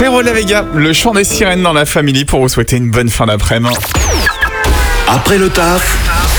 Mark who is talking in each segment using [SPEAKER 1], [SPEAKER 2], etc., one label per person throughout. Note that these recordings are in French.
[SPEAKER 1] Frérot la Vega, le chant des sirènes dans la famille pour vous souhaiter une bonne fin d'après-midi.
[SPEAKER 2] Après le taf,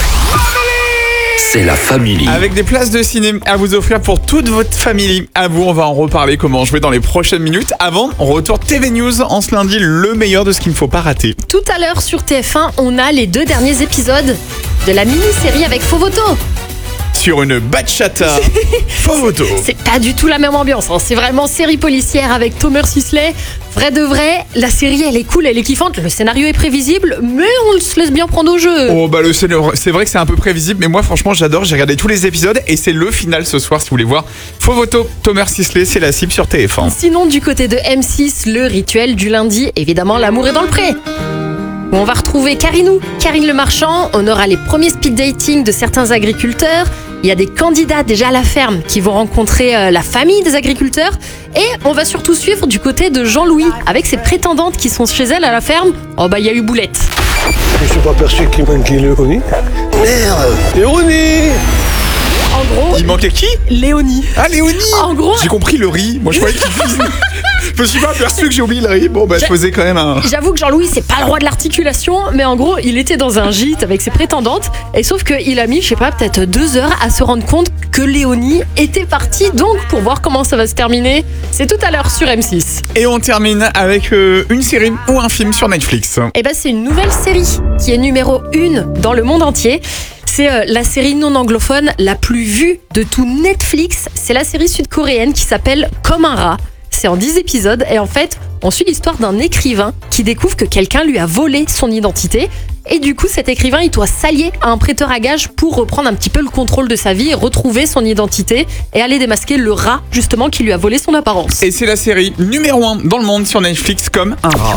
[SPEAKER 2] c'est la famille.
[SPEAKER 1] Avec des places de ciné à vous offrir pour toute votre famille. À vous, on va en reparler comment jouer dans les prochaines minutes. Avant, on retourne TV News en ce lundi, le meilleur de ce qu'il ne faut pas rater.
[SPEAKER 3] Tout à l'heure sur TF1, on a les 2 derniers épisodes de la mini-série avec Faux Voto.
[SPEAKER 1] Sur une bachata, Faux Voto.
[SPEAKER 3] C'est pas du tout la même ambiance, hein. C'est vraiment série policière avec Thomas Sisley. Vrai de vrai, la série elle est cool, elle est kiffante, le scénario est prévisible, mais on se laisse bien prendre au jeu.
[SPEAKER 1] Oh bah c'est vrai que c'est un peu prévisible, mais moi franchement j'adore, j'ai regardé tous les épisodes et c'est le final ce soir si vous voulez voir. Faux Voto, Thomas Sisley, c'est la cible sur TF1.
[SPEAKER 3] Sinon du côté de M6, le rituel du lundi, évidemment l'amour est dans le pré. Où on va retrouver Karine Le Marchand, on aura les premiers speed dating de certains agriculteurs. Il y a des candidats déjà à la ferme qui vont rencontrer la famille des agriculteurs. Et on va surtout suivre du côté de Jean-Louis avec ses prétendantes qui sont chez elle à la ferme. Oh bah il y a eu boulette.
[SPEAKER 4] Je suis pas persuadé qu'il manquait Léonie. Merde, Léonie.
[SPEAKER 3] En gros,
[SPEAKER 1] Il manquait qui?
[SPEAKER 3] Léonie.
[SPEAKER 1] Ah Léonie.
[SPEAKER 3] En gros,
[SPEAKER 1] J'ai compris le riz, moi je croyais qu'il faisait... Je me suis pas aperçu que j'ai oublié le riz, bon bah je faisais quand même un...
[SPEAKER 3] j'avoue que Jean-Louis c'est pas le roi de l'articulation, mais en gros il était dans un gîte avec ses prétendantes et sauf qu'il a mis, je sais pas, peut-être 2 heures à se rendre compte que Léonie était partie. Donc pour voir comment ça va se terminer, c'est tout à l'heure sur M6.
[SPEAKER 1] Et on termine avec une série ou un film sur Netflix.
[SPEAKER 3] Et ben c'est une nouvelle série qui est numéro 1 dans le monde entier. C'est la série non anglophone la plus vue de tout Netflix. C'est la série sud-coréenne qui s'appelle Comme un rat. C'est en 10 épisodes et en fait, on suit l'histoire d'un écrivain qui découvre que quelqu'un lui a volé son identité. Et du coup, cet écrivain, il doit s'allier à un prêteur à gages pour reprendre un petit peu le contrôle de sa vie et retrouver son identité et aller démasquer le rat, justement, qui lui a volé son apparence.
[SPEAKER 1] Et c'est la série numéro 1 dans le monde sur Netflix, Comme un rat.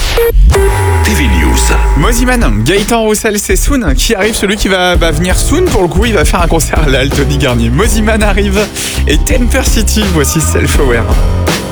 [SPEAKER 2] TV News.
[SPEAKER 1] Moziman, Gaëtan Roussel, c'est Soon qui arrive, celui qui va venir soon pour le coup, il va faire un concert à l'Altony Garnier. Moziman arrive et Temper City, voici Self Aware.